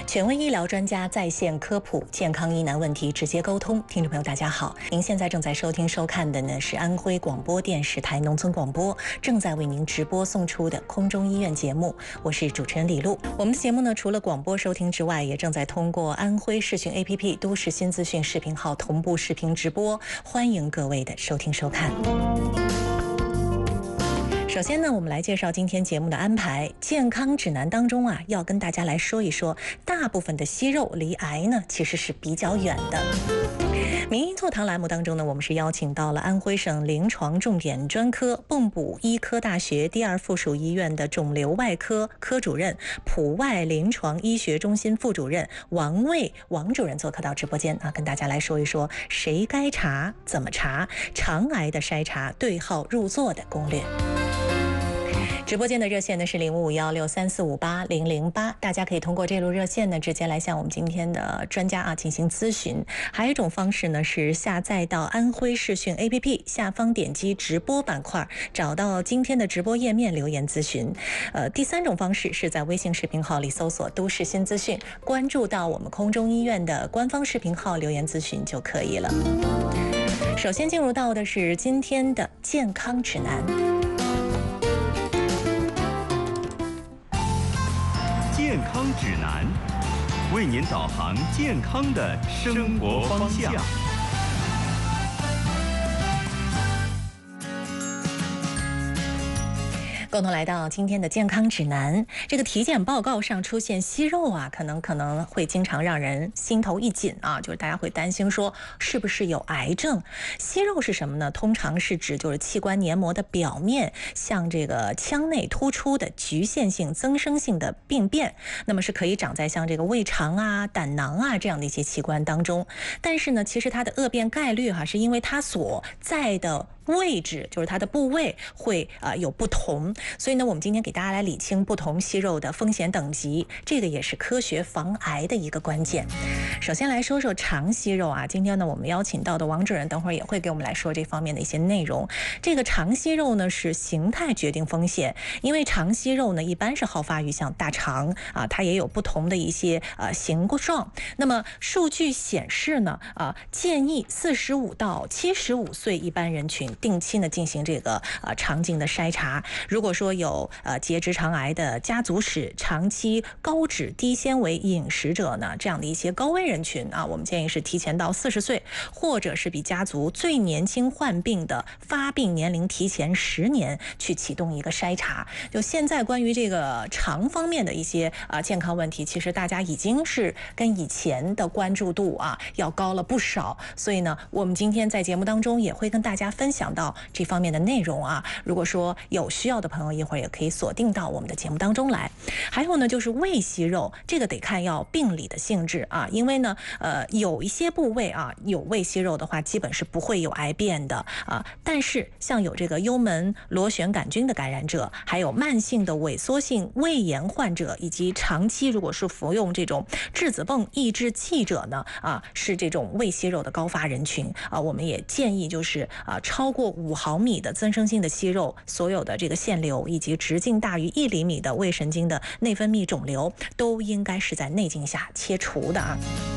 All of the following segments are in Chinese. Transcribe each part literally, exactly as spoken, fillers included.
权威医疗专家在线科普，健康疑难问题直接沟通。听众朋友大家好，您现在正在收听收看的呢是安徽广播电视台农村广播正在为您直播送出的空中医院节目，我是主持人李璐。我们的节目呢除了广播收听之外，也正在通过安徽视讯 A P P 都市新资讯视频号同步视频直播，欢迎各位的收听收看。首先呢，我们来介绍今天节目的安排。健康指南当中啊，要跟大家来说一说，大部分的息肉离癌呢其实是比较远的。名医座谈栏目当中呢，我们是邀请到了安徽省临床重点专科蚌埠医科大学第二附属医院的肿瘤外科科主任、普外临床医学中心副主任王卫王主任做客到直播间啊，跟大家来说一说谁该查、怎么查、肠癌的筛查对号入座的攻略。直播间的热线呢是零五五幺六三四五八零零八，大家可以通过这路热线呢直接来向我们今天的专家啊进行咨询。还有一种方式呢是下载到安徽视讯 A P P 下方点击直播板块，找到今天的直播页面留言咨询。呃，第三种方式是在微信视频号里搜索都市新资讯，关注到我们空中医院的官方视频号留言咨询就可以了。首先进入到的是今天的健康指南。 健康指南，为您导航健康的生活方向。 共同来到今天的健康指南。这个体检报告上出现息肉啊，可能可能会经常让人心头一紧啊，就是大家会担心说是不是有癌症。息肉是什么呢？通常是指就是器官黏膜的表面向这个腔内突出的局限性增生性的病变，那么是可以长在像这个胃肠啊、胆囊啊这样的一些器官当中。但是呢，其实它的恶变概率哈、啊，是因为它所在的位置，就是它的部位会啊、呃、有不同，所以呢，我们今天给大家来理清不同息肉的风险等级，这个也是科学防癌的一个关键。首先来说说肠息肉啊，今天呢我们邀请到的王主任等会儿也会给我们来说这方面的一些内容。这个肠息肉呢是形态决定风险，因为肠息肉呢一般是好发于像大肠啊，它也有不同的一些呃形状。那么数据显示呢啊，建议四十五到七十五岁一般人群定期呢进行这个呃肠镜的筛查。如果说有呃结直肠癌的家族史、长期高脂低纤维饮食者呢，这样的一些高危人群啊，我们建议是提前到四十岁，或者是比家族最年轻患病的发病年龄提前十年去启动一个筛查。就现在关于这个肠方面的一些啊、呃、健康问题，其实大家已经是跟以前的关注度啊要高了不少。所以呢，我们今天在节目当中也会跟大家分享到这方面的内容啊。如果说有需要的朋友，一会儿也可以锁定到我们的节目当中来。还有呢，就是胃息肉，这个得看要病理的性质啊，因为呢，呃，有一些部位啊有胃息肉的话，基本是不会有癌变的啊。但是像有这个幽门螺旋杆菌的感染者，还有慢性的萎缩性胃炎患者，以及长期如果是服用这种质子泵抑制剂者呢，啊，是这种胃息肉的高发人群啊。我们也建议就是啊，超过五毫米的增生性的息肉，所有的这个腺瘤以及直径大于一厘米的胃神经的内分泌肿瘤，都应该是在内镜下切除的啊。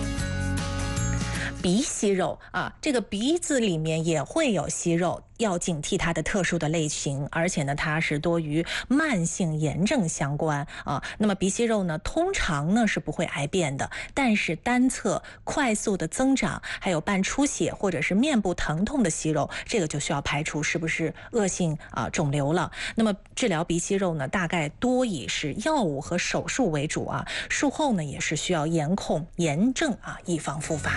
鼻息肉啊，这个鼻子里面也会有息肉，要警惕它的特殊的类型，而且呢，它是多与慢性炎症相关啊。那么鼻息肉呢，通常呢是不会癌变的，但是单侧快速的增长，还有伴出血或者是面部疼痛的息肉，这个就需要排除是不是恶性啊肿瘤了。那么治疗鼻息肉呢，大概多以是药物和手术为主啊，术后呢也是需要严控炎症啊，以防复发。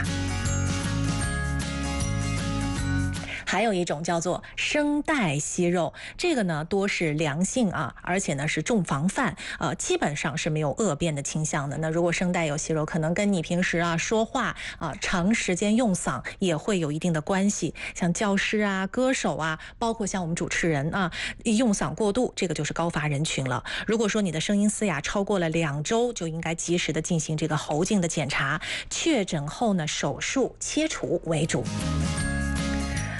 还有一种叫做声带息肉，这个呢多是良性啊，而且呢是重防范，呃，基本上是没有恶变的倾向的。那如果声带有息肉，可能跟你平时啊说话啊长时间用嗓也会有一定的关系。像教师啊、歌手啊，包括像我们主持人啊，用嗓过度，这个就是高发人群了。如果说你的声音嘶哑超过了两周，就应该及时的进行这个喉镜的检查，确诊后呢手术切除为主。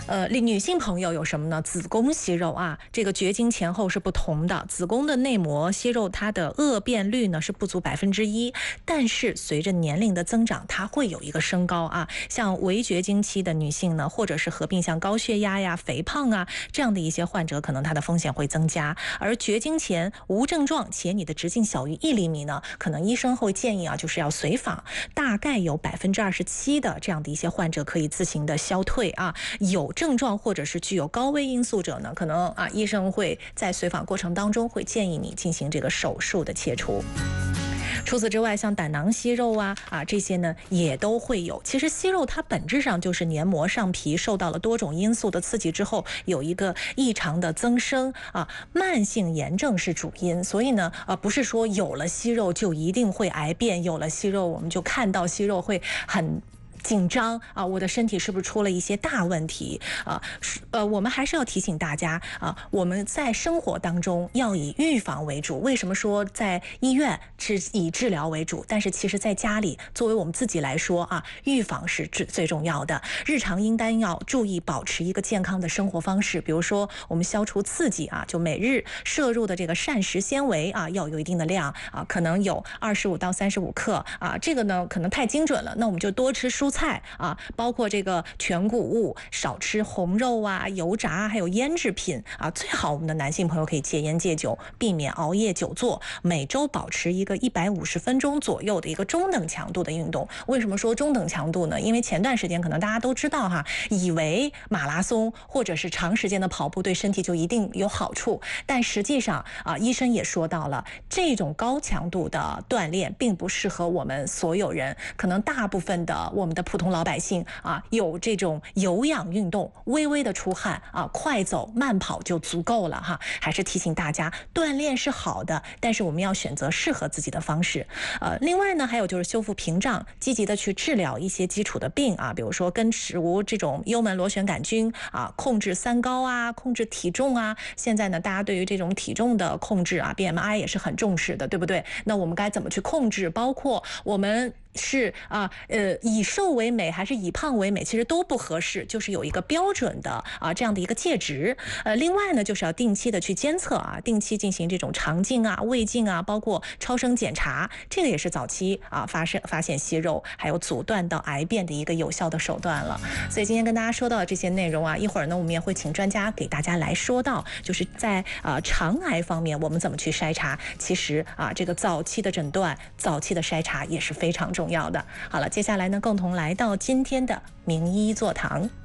呃，女性朋友有什么呢？子宫息肉啊，这个绝经前后是不同的。子宫的内膜息肉，它的恶变率呢是不足百分之一，但是随着年龄的增长，它会有一个升高啊。像围绝经期的女性呢，或者是合并像高血压呀、肥胖啊这样的一些患者，可能它的风险会增加。而绝经前无症状且你的直径小于一厘米呢，可能医生会建议啊，就是要随访。大概有百分之二十七的这样的一些患者可以自行的消退啊。有症状或者是具有高危因素者呢，可能啊医生会在随访过程当中会建议你进行这个手术的切除。除此之外，像胆囊息肉啊啊这些呢也都会有。其实息肉它本质上就是黏膜上皮受到了多种因素的刺激之后，有一个异常的增生啊。慢性炎症是主因，所以呢呃不是说有了息肉就一定会癌变，有了息肉我们就看到息肉会很紧张啊，我的身体是不是出了一些大问题啊？呃，我们还是要提醒大家啊，我们在生活当中要以预防为主。为什么说在医院是以治疗为主？但是其实在家里，作为我们自己来说啊，预防是最最重要的。日常应当要注意保持一个健康的生活方式，比如说我们消除刺激啊，就每日摄入的这个膳食纤维啊，要有一定的量啊，可能有二十五到三十五克啊，这个呢可能太精准了，那我们就多吃蔬菜。菜啊，包括这个全谷物，少吃红肉啊、油炸还有腌制品啊。最好我们的男性朋友可以戒烟戒酒，避免熬夜久坐，每周保持一个一百五十分钟左右的一个中等强度的运动。为什么说中等强度呢？因为前段时间可能大家都知道哈，以为马拉松或者是长时间的跑步对身体就一定有好处，但实际上啊，医生也说到了，这种高强度的锻炼并不适合我们所有人，可能大部分的我们的普通老百姓啊，有这种有氧运动，微微的出汗啊，快走慢跑就足够了哈。还是提醒大家，锻炼是好的，但是我们要选择适合自己的方式。呃，另外呢，还有就是修复屏障，积极的去治疗一些基础的病啊，比如说根除这种幽门螺旋杆菌啊，控制三高啊，控制体重啊。现在呢，大家对于这种体重的控制啊 ，B M I 也是很重视的，对不对？那我们该怎么去控制？包括我们是啊，呃，以瘦为美还是以胖为美，其实都不合适，就是有一个标准的啊这样的一个界值。呃，另外呢，就是要定期的去监测啊，定期进行这种肠镜啊、胃镜啊，包括超声检查，这个也是早期啊发生发现息肉还有阻断到癌变的一个有效的手段了。所以今天跟大家说到的这些内容啊，一会儿呢我们也会请专家给大家来说到，就是在啊肠癌方面我们怎么去筛查。其实啊，这个早期的诊断、早期的筛查也是非常重要的。好了，接下来呢，共同来到今天的名医座堂。